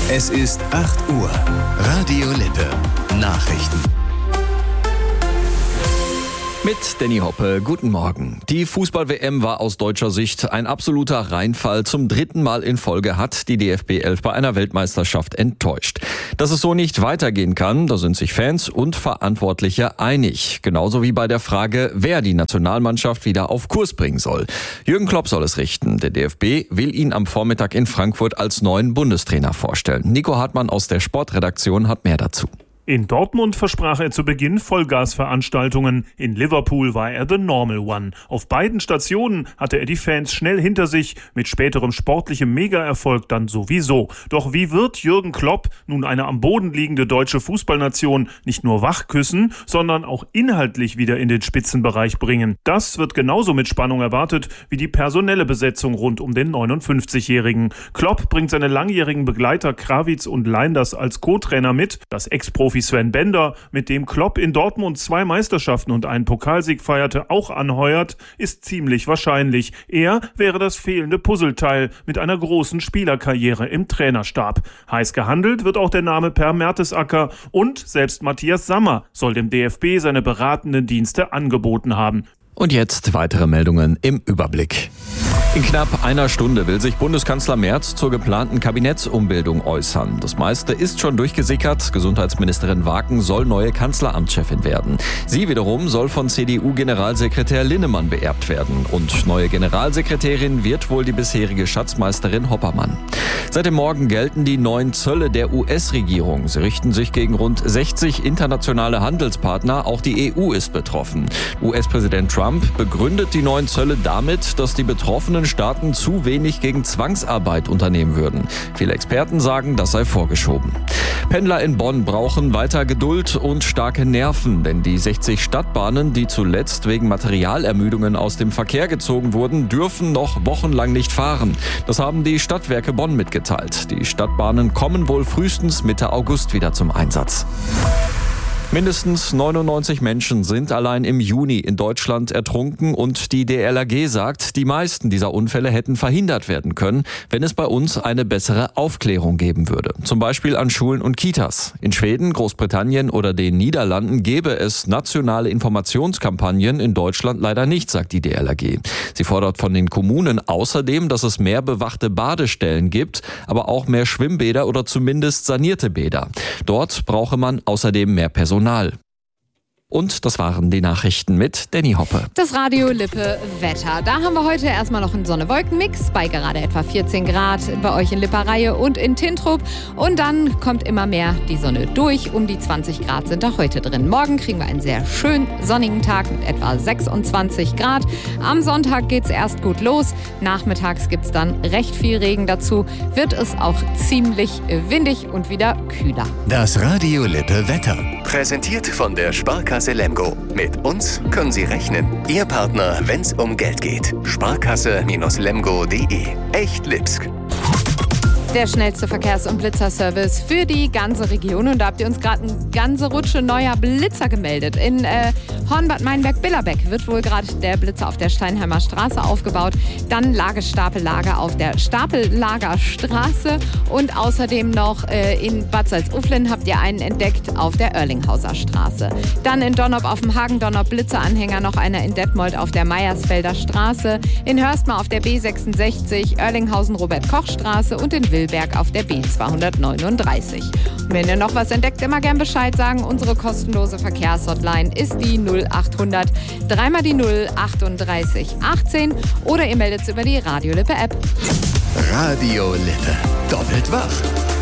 Es ist 8 Uhr. Radio Lippe. Nachrichten. Mit Danny Hoppe, guten Morgen. Die Fußball-WM war aus deutscher Sicht ein absoluter Reinfall. Zum 3. Mal in Folge hat die DFB 11 bei einer Weltmeisterschaft enttäuscht. Dass es so nicht weitergehen kann, da sind sich Fans und Verantwortliche einig. Genauso wie bei der Frage, wer die Nationalmannschaft wieder auf Kurs bringen soll. Jürgen Klopp soll es richten. Der DFB will ihn am Vormittag in Frankfurt als neuen Bundestrainer vorstellen. Nico Hartmann aus der Sportredaktion hat mehr dazu. In Dortmund versprach er zu Beginn Vollgasveranstaltungen. In Liverpool war er the normal one. Auf beiden Stationen hatte er die Fans schnell hinter sich, mit späterem sportlichem Mega-Erfolg dann sowieso. Doch wie wird Jürgen Klopp nun eine am Boden liegende deutsche Fußballnation nicht nur wachküssen, sondern auch inhaltlich wieder in den Spitzenbereich bringen? Das wird genauso mit Spannung erwartet wie die personelle Besetzung rund um den 59-Jährigen. Klopp bringt seine langjährigen Begleiter Krawitz und Leinders als Co-Trainer mit. Das Ex-Profi Sven Bender, mit dem Klopp in Dortmund 2 Meisterschaften und einen Pokalsieg feierte, auch anheuert, ist ziemlich wahrscheinlich. Er wäre das fehlende Puzzleteil mit einer großen Spielerkarriere im Trainerstab. Heiß gehandelt wird auch der Name Per Mertesacker und selbst Matthias Sammer soll dem DFB seine beratenden Dienste angeboten haben. Und jetzt weitere Meldungen im Überblick. In knapp einer Stunde will sich Bundeskanzler Merz zur geplanten Kabinettsumbildung äußern. Das meiste ist schon durchgesickert. Gesundheitsministerin Waken soll neue Kanzleramtschefin werden. Sie wiederum soll von CDU-Generalsekretär Linnemann beerbt werden. Und neue Generalsekretärin wird wohl die bisherige Schatzmeisterin Hoppermann. Seit dem Morgen gelten die neuen Zölle der US-Regierung. Sie richten sich gegen rund 60 internationale Handelspartner. Auch die EU ist betroffen. US-Präsident Trump begründet die neuen Zölle damit, dass die betroffenen Staaten zu wenig gegen Zwangsarbeit unternehmen würden. Viele Experten sagen, das sei vorgeschoben. Pendler in Bonn brauchen weiter Geduld und starke Nerven, denn die 60 Stadtbahnen, die zuletzt wegen Materialermüdungen aus dem Verkehr gezogen wurden, dürfen noch wochenlang nicht fahren. Das haben die Stadtwerke Bonn mitgeteilt. Die Stadtbahnen kommen wohl frühestens Mitte August wieder zum Einsatz. Mindestens 99 Menschen sind allein im Juni in Deutschland ertrunken und die DLRG sagt, die meisten dieser Unfälle hätten verhindert werden können, wenn es bei uns eine bessere Aufklärung geben würde. Zum Beispiel an Schulen und Kitas. In Schweden, Großbritannien oder den Niederlanden gäbe es nationale Informationskampagnen, in Deutschland leider nicht, sagt die DLRG. Sie fordert von den Kommunen außerdem, dass es mehr bewachte Badestellen gibt, aber auch mehr Schwimmbäder oder zumindest sanierte Bäder. Dort brauche man außerdem mehr Personal. Und das waren die Nachrichten mit Danny Hoppe. Das Radio Lippe Wetter. Da haben wir heute erstmal noch einen Sonne-Wolken-Mix bei gerade etwa 14 Grad bei euch in Lipperreihe und in Tintrop. Und dann kommt immer mehr die Sonne durch. Um die 20 Grad sind da heute drin. Morgen kriegen wir einen sehr schönen sonnigen Tag mit etwa 26 Grad. Am Sonntag geht's erst gut los. Nachmittags gibt's dann recht viel Regen dazu. Wird es auch ziemlich windig und wieder kühler. Das Radio Lippe Wetter. Präsentiert von der Sparkasse Lemgo. Mit uns können Sie rechnen. Ihr Partner, wenn's um Geld geht. Sparkasse-lemgo.de. Echt Lipsk. Der schnellste Verkehrs- und Blitzerservice für die ganze Region. Und da habt ihr uns gerade eine ganze Rutsche neuer Blitzer gemeldet. In Hornbad Meinberg-Billerbeck wird wohl gerade der Blitzer auf der Steinheimer Straße aufgebaut. Dann Lagestapellager auf der Stapellagerstraße. Und außerdem noch in Bad Salzuflen habt ihr einen entdeckt auf der Oerlinghauser Straße. Dann in Donnop auf dem Hagen-Donnop Blitzeranhänger noch einer in Detmold auf der Meiersfelder Straße. In Hörstmar auf der B66, Oerlinghausen-Robert-Koch-Straße und in Wilberg auf der B239. Und wenn ihr noch was entdeckt, immer gern Bescheid sagen. Unsere kostenlose Verkehrshotline ist die 0800 3 die 0 38 18 oder ihr meldet es über die Radio Lippe App. Radio Lippe. Doppelt wach.